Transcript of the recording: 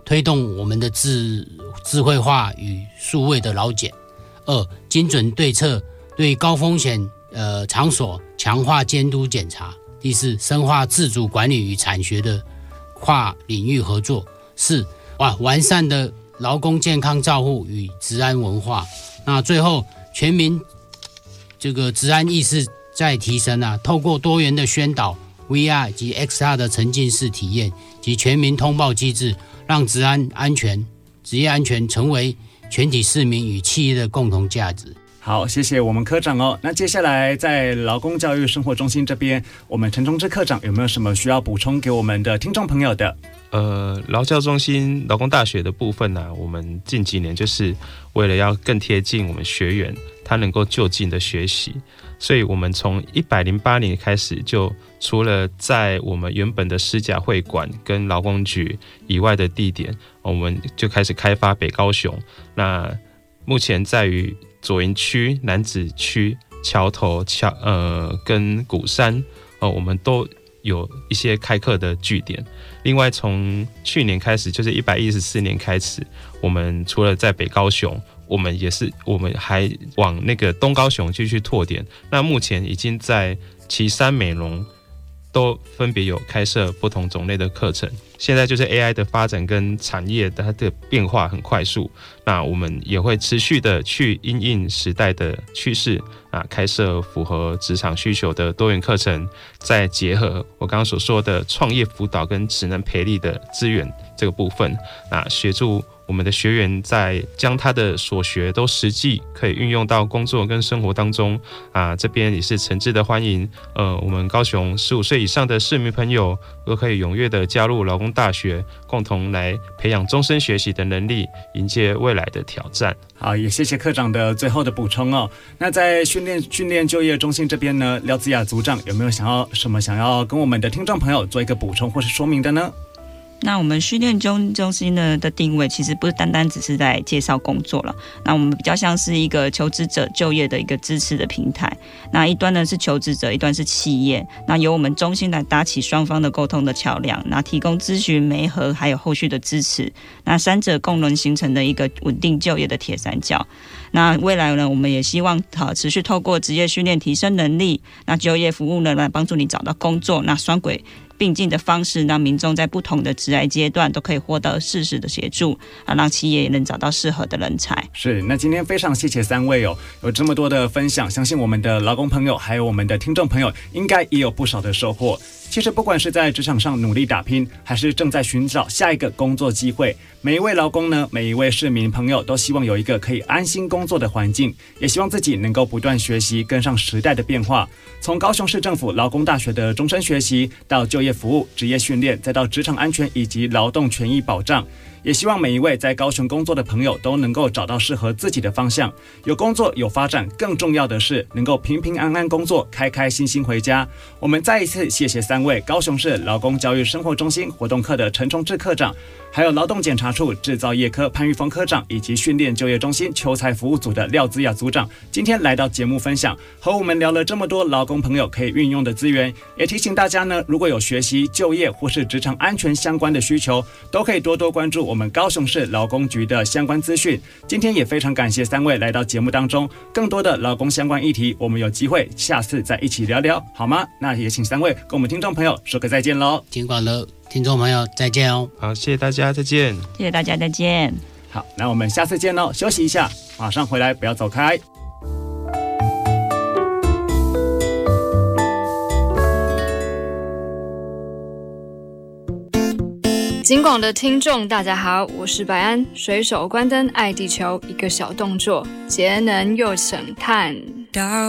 推动我们的智慧化与数位的劳检。2、精准对策，对高风险场所强化监督检查。第4，深化自主管理与产学的跨领域合作。4、完善的劳工健康照护与职安文化。那最后，全民这个职安意识在提升透过多元的宣导、VR 及 XR 的沉浸式体验及全民通报机制，让职业安全成为全体市民与企业的共同价值。 好，谢谢我们科长哦。那接下来在劳工教育生活中心这边，我们陈崇志科长有没有什么需要补充给我们的听众朋友的？ 劳教中心劳工大学的部分我们近几年就是为了要更贴近我们学员，他能够就近的学习，所以我们从108年开始，就除了在我们原本的师甲会馆跟劳工局以外的地点，我们就开始开发北高雄。那目前在于左营区、楠梓区、桥头、跟鼓山，我们都有一些开课的据点。另外，从去年开始，就是114年开始，我们除了在北高雄，我们还往那个东高雄继续拓点。那目前已经在旗山、美浓都分别有开设不同种类的课程。现在就是 AI 的发展跟产业它的变化很快速，那我们也会持续的去因应时代的趋势开设符合职场需求的多元课程，再结合我刚刚所说的创业辅导跟职能培力的资源这个部分，协助我们的学员在将他的所学都实际可以运用到工作跟生活当中这边也是诚挚的欢迎我们高雄15岁以上的市民朋友都可以踊跃的加入劳工大学，共同来培养终身学习的能力，迎接未来的挑战。 好，也谢谢科长的最后的补充哦。那在训练就业中心这边呢，廖姿雅组长有没有想要跟我们的听众朋友做一个补充或是说明的呢？ 那我们训练中心的定位其实不是单单只是在介绍工作了，那我们比较像是一个求职者就业的一个支持的平台。那一端呢是求职者，一端是企业，那由我们中心来搭起双方的沟通的桥梁，那提供咨询、媒合还有后续的支持，那三者共同形成的一个稳定就业的铁三角。那未来呢，我们也希望持续透过职业训练提升能力，那就业服务呢来帮助你找到工作，那双轨并进的方式，让民众在不同的职涯阶段都可以获得适时的协助让企业也能找到适合的人才。 是，那今天非常谢谢3位哦，有这么多的分享，相信我们的劳工朋友还有我们的听众朋友应该也有不少的收获。其实不管是在职场上努力打拼，还是正在寻找下一个工作机会，每一位劳工呢，每一位市民朋友都希望有一个可以安心工作的环境，也希望自己能够不断学习，跟上时代的变化。从高雄市政府劳工大学的终身学习，到就业服务、职业训练，再到职场安全以及劳动权益保障，也希望每一位在高雄工作的朋友都能够找到适合自己的方向，有工作有发展，更重要的是能够平平安安工作，开开心心回家。我们再一次谢谢3位高雄市劳工教育生活中心活动科的陈崇志科长，还有劳动检查处制造业科潘玉峰科长，以及训练就业中心求才服务组的廖姿雅组长，今天来到节目分享，和我们聊了这么多劳工朋友可以运用的资源，也提醒大家呢，如果有学习、就业或是职场安全相关的需求，都可以多多关注我们高雄市劳工局的相关资讯。今天也非常感谢3位来到节目当中，更多的劳工相关议题，我们有机会下次再一起聊聊，好吗？那也请3位跟我们听众朋友说个再见喽。 尽管的听众朋友再见哦。 好，谢谢大家，再见。 谢谢大家，再见。 好，那我们下次见喽，休息一下，马上回来，不要走开。 警广的听众大家好，我是白安。随手关灯爱地球，一个小动作，节能又省碳。